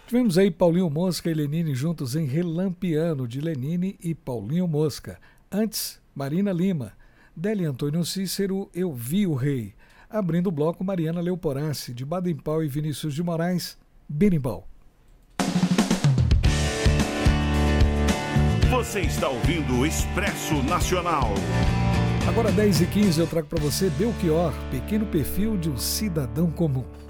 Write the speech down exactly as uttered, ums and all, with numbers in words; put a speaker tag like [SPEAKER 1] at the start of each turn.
[SPEAKER 1] Tivemos aí Paulinho Mosca e Lenine juntos em Relampiano, de Lenine e Paulinho Mosca. Antes, Marina Lima, Délia Antônio Cícero, Eu Vi o Rei. Abrindo o bloco, Mariana Leoporace, de Baden Powell e Vinícius de Moraes, Berimbau.
[SPEAKER 2] Você está ouvindo o Expresso Nacional.
[SPEAKER 1] Agora dez e quinze eu trago para você Belchior, Pequeno Perfil de um Cidadão Comum.